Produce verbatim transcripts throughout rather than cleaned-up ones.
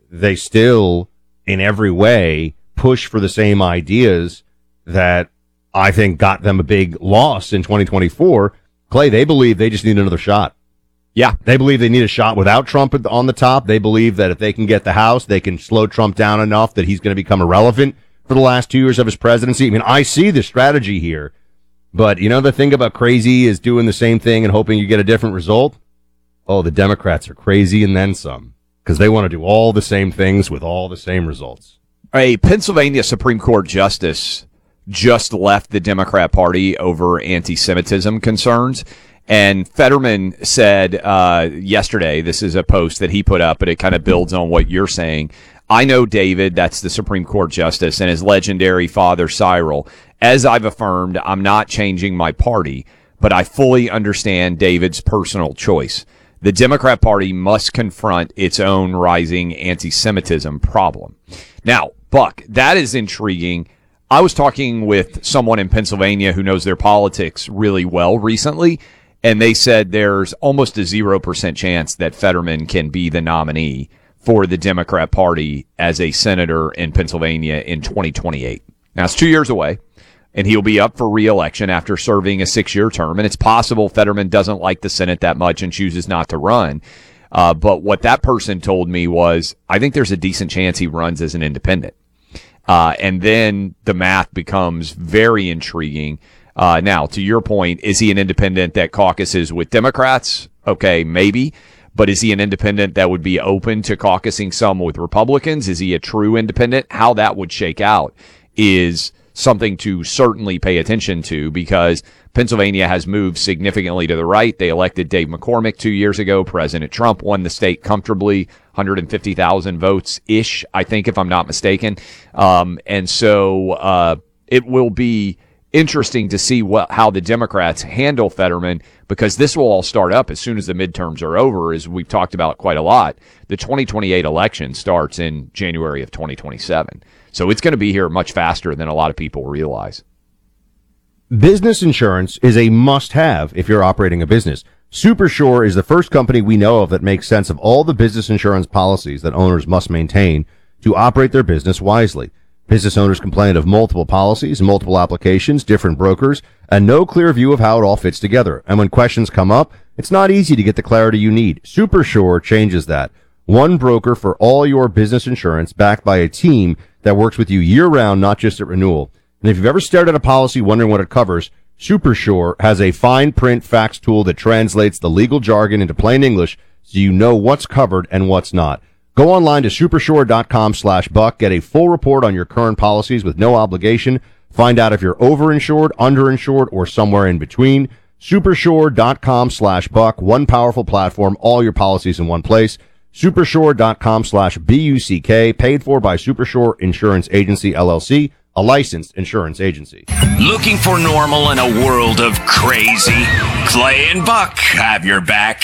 they still, in every way, push for the same ideas that I think got them a big loss in twenty twenty-four. Clay, they believe they just need another shot. Yeah. They believe they need a shot without Trump on the top. They believe that if they can get the House, they can slow Trump down enough that he's going to become irrelevant for the last two years of his presidency. I mean, I see the strategy here, but you know, the thing about crazy is doing the same thing and hoping you get a different result. Oh, the Democrats are crazy and then some, because they want to do all the same things with all the same results. A Pennsylvania Supreme Court justice just left the Democrat Party over anti-Semitism concerns. And Fetterman said uh, yesterday, this is a post that he put up, but it kind of builds on what you're saying. I know David, that's the Supreme Court justice, and his legendary father, Cyril. As I've affirmed, I'm not changing my party, but I fully understand David's personal choice. The Democrat Party must confront its own rising anti-Semitism problem. Now, Buck, that is intriguing. I was talking with someone in Pennsylvania who knows their politics really well recently, and they said there's almost a zero percent chance that Fetterman can be the nominee for the Democrat Party as a senator in Pennsylvania in twenty twenty-eight. Now, it's two years away, and he'll be up for re-election after serving a six-year term, and it's possible Fetterman doesn't like the Senate that much and chooses not to run. Uh, but what that person told me was, I think there's a decent chance he runs as an independent. Uh, and then the math becomes very intriguing. Uh, now, to your point, is he an independent that caucuses with Democrats? Okay, maybe. But is he an independent that would be open to caucusing some with Republicans? Is he a true independent? How that would shake out is something to certainly pay attention to, because Pennsylvania has moved significantly to the right. They elected Dave McCormick two years ago. President Trump won the state comfortably, one hundred fifty thousand votes-ish, I think, if I'm not mistaken. Um, and so uh, it will be interesting to see what how the Democrats handle Fetterman, because this will all start up as soon as the midterms are over, as we've talked about quite a lot. The twenty twenty-eight election starts in January of twenty twenty-seven. So it's going to be here much faster than a lot of people realize. Business insurance is a must-have if you're operating a business. Supersure is the first company we know of that makes sense of all the business insurance policies that owners must maintain to operate their business wisely. Business owners complain of multiple policies, multiple applications, different brokers, and no clear view of how it all fits together. And when questions come up, it's not easy to get the clarity you need. Supersure changes that. One broker for all your business insurance, backed by a team that works with you year-round, not just at renewal. And if you've ever stared at a policy wondering what it covers, Supersure has a fine print fax tool that translates the legal jargon into plain English so you know what's covered and what's not. Go online to supersure.com slash buck. Get a full report on your current policies with no obligation. Find out if you're overinsured, underinsured, or somewhere in between. Supersure.com slash buck. One powerful platform, all your policies in one place. Supersure.com slash B-U-C-K. Paid for by Supersure Insurance Agency, L L C, a licensed insurance agency. Looking for normal in a world of crazy? Clay and Buck have your back.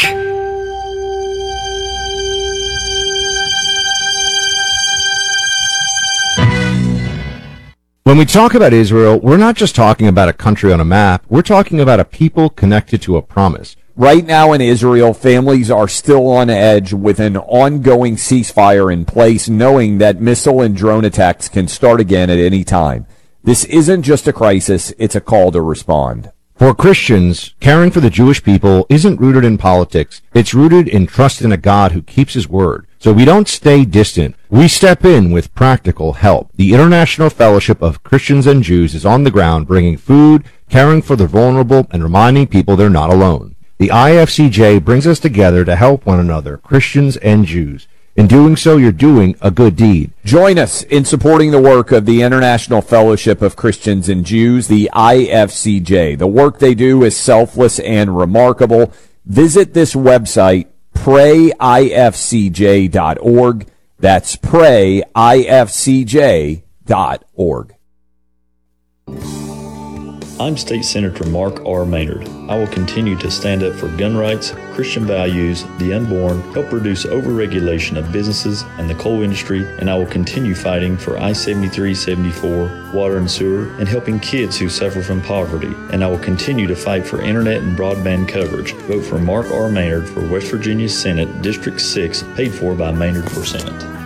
When we talk about Israel, we're not just talking about a country on a map. We're talking about a people connected to a promise. Right now in Israel, families are still on edge with an ongoing ceasefire in place, knowing that missile and drone attacks can start again at any time. This isn't just a crisis, it's a call to respond. For Christians, caring for the Jewish people isn't rooted in politics. It's rooted in trust in a God who keeps his word. So we don't stay distant. We step in with practical help. The International Fellowship of Christians and Jews is on the ground, bringing food, caring for the vulnerable, and reminding people they're not alone. The I F C J brings us together to help one another, Christians and Jews. In doing so, you're doing a good deed. Join us in supporting the work of the International Fellowship of Christians and Jews, the I F C J. The work they do is selfless and remarkable. Visit this website, pray I F C J dot org. That's pray I F C J dot org. I'm State Senator Mark R. Maynard. I will continue to stand up for gun rights, Christian values, the unborn, help reduce overregulation of businesses and the coal industry, and I will continue fighting for I seventy-three seventy-four, water and sewer, and helping kids who suffer from poverty. And I will continue to fight for internet and broadband coverage. Vote for Mark R. Maynard for West Virginia Senate District six, paid for by Maynard for Senate.